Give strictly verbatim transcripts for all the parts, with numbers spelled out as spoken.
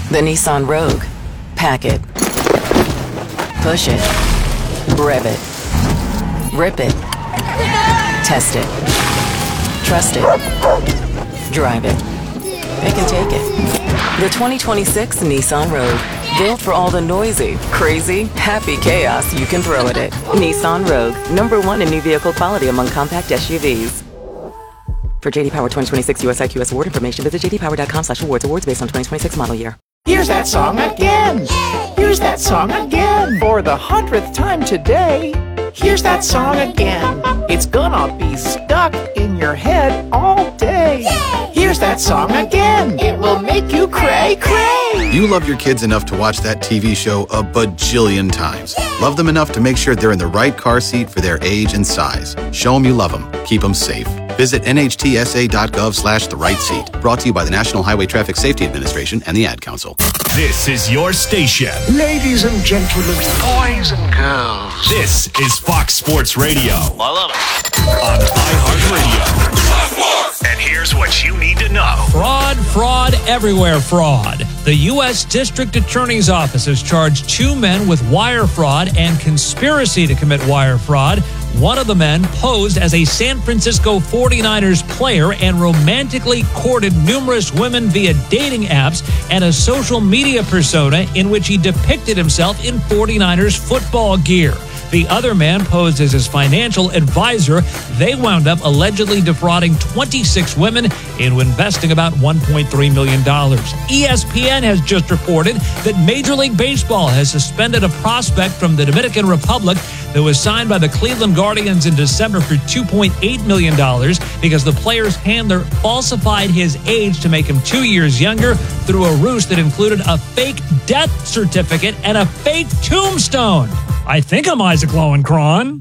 The Nissan Rogue. Pack it. Push it. Rev it. Rip it. Test it. Trust it. Drive it. Pick and take it. The twenty twenty-six Nissan Rogue. Built for all the noisy, crazy, happy chaos you can throw at it. Nissan Rogue. Number one in new vehicle quality among compact S U Vs. For J D Power twenty twenty-six U S I Q S award information, visit j d power dot com slash awards. Awards based on twenty twenty-six model year. Here's that song again. Here's that song again. For the hundredth time today. Here's that song again. It's gonna be stuck in your head all day. Here's that song again. It will make you cray cray. You love your kids enough to watch that T V show a bajillion times. Love them enough to make sure they're in the right car seat for their age and size. Show them you love them. Keep them safe. Visit N H T S A dot gov slash the right seat. Brought to you by the National Highway Traffic Safety Administration and the Ad Council. This is your station. Ladies and gentlemen, boys and girls. This is Fox Sports Radio. I love it. On iHeartRadio. And here's what you need to know. Fraud, fraud, everywhere fraud. The U S District Attorney's Office has charged two men with wire fraud and conspiracy to commit wire fraud. One of the men posed as a San Francisco forty-niners player and romantically courted numerous women via dating apps and a social media persona in which he depicted himself in forty-niners football gear. The other man posed as his financial advisor. They wound up allegedly defrauding twenty-six women into investing about one point three million dollars. E S P N has just reported that Major League Baseball has suspended a prospect from the Dominican Republic that was signed by the Cleveland Guardians in December for two point eight million dollars because the player's handler falsified his age to make him two years younger through a ruse that included a fake death certificate and a fake tombstone. I think I'm Isaac Lowenkron.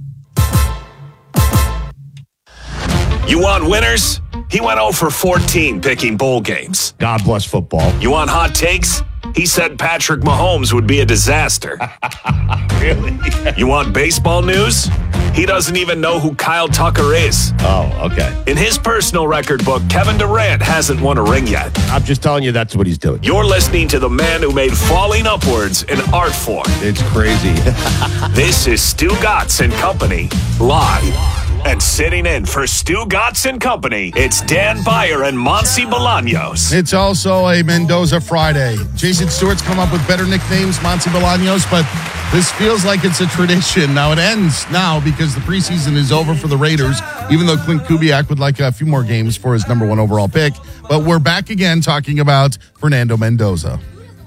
You want winners? He went oh for fourteen picking bowl games. God bless football. You want hot takes? He said Patrick Mahomes would be a disaster. Really? You want baseball news? He doesn't even know who Kyle Tucker is. Oh, okay. In his personal record book, Kevin Durant hasn't won a ring yet. I'm just telling you that's what he's doing. You're listening to the man who made falling upwards an art form. It's crazy. This is Stu Gatz and Company, live. And sitting in for Stu Gatz and Company, it's Dan Beyer and Monty Bolaños. It's also a Mendoza Friday. Jason Stewart's come up with better nicknames, Monty Bolaños, but this feels like it's a tradition. Now, it ends now because the preseason is over for the Raiders, even though Clint Kubiak would like a few more games for his number one overall pick. But we're back again talking about Fernando Mendoza.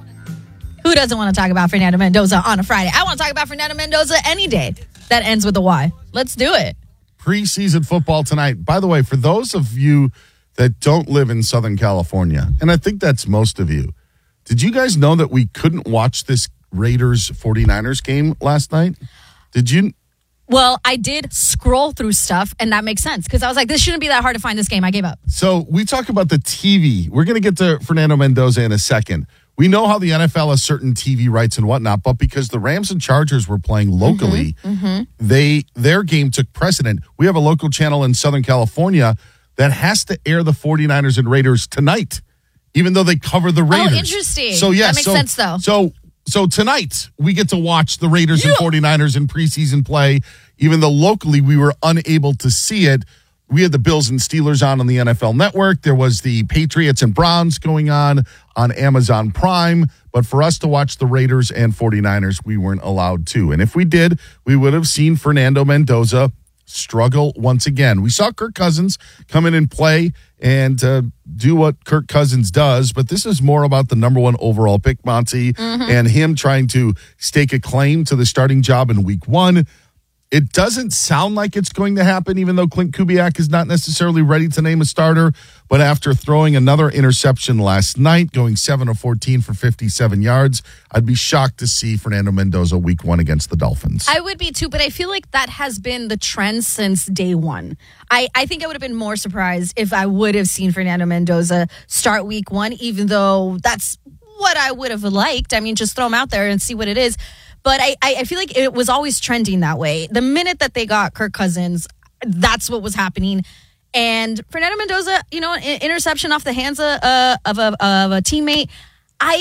Who doesn't want to talk about Fernando Mendoza on a Friday? I want to talk about Fernando Mendoza any day. That ends with a Y. Let's do it. Preseason football tonight. By the way, for those of you that don't live in Southern California, and I think that's most of you, did you guys know that we couldn't watch this Raiders forty-niners game last night? Did you? Well, I did scroll through stuff, and that makes sense because I was like, this shouldn't be that hard to find this game. I gave up. So we talk about the T V. We're going to get to Fernando Mendoza in a second. We know how the N F L has certain T V rights and whatnot, but because the Rams and Chargers were playing locally, mm-hmm, mm-hmm. they their game took precedent. We have a local channel in Southern California that has to air the forty-niners and Raiders tonight, even though they cover the Raiders. Oh, interesting. So, yeah, that makes so, sense, though. So, so tonight, we get to watch the Raiders yeah. and forty-niners in preseason play, even though locally we were unable to see it. We had the Bills and Steelers on on the N F L Network. There was the Patriots and Browns going on on Amazon Prime. But for us to watch the Raiders and forty-niners, we weren't allowed to. And if we did, we would have seen Fernando Mendoza struggle once again. We saw Kirk Cousins come in and play and uh, do what Kirk Cousins does. But this is more about the number one overall pick, Monty, mm-hmm. and him trying to stake a claim to the starting job in week one. It doesn't sound like it's going to happen, even though Clint Kubiak is not necessarily ready to name a starter. But after throwing another interception last night, going seven of fourteen for fifty-seven yards, I'd be shocked to see Fernando Mendoza week one against the Dolphins. I would be too, but I feel like that has been the trend since day one. I, I think I would have been more surprised if I would have seen Fernando Mendoza start week one, even though that's what I would have liked. I mean, just throw him out there and see what it is. But I, I feel like it was always trending that way. The minute that they got Kirk Cousins, that's what was happening. And Fernando Mendoza, you know, an interception off the hands of, uh, of, a, of a teammate.